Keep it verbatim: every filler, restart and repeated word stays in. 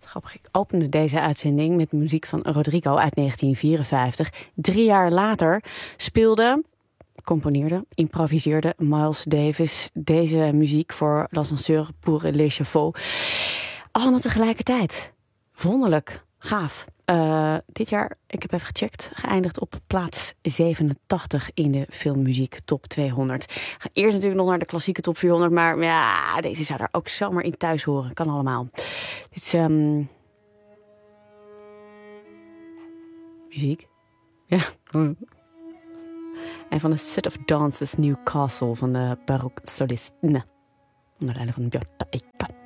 Grappig, ik opende deze uitzending met muziek van Rodrigo uit negentien vierenvijftig. Drie jaar later speelde, componeerde, improviseerde Miles Davis deze muziek voor L'Ascenseur pour l'Échafaud. Allemaal tegelijkertijd. Wonderlijk, gaaf. Uh, dit jaar, ik heb even gecheckt, geëindigd op plaats zevenentachtig in de filmmuziek top tweehonderd. Ik ga eerst natuurlijk nog naar de klassieke top vierhonderd, maar ja, deze zou daar ook zomaar in thuis horen. Kan allemaal. Dit is um... muziek. Ja. En van de Set of Dances New Castle van de Baroque solisten. Onder leiding van Björn Eika.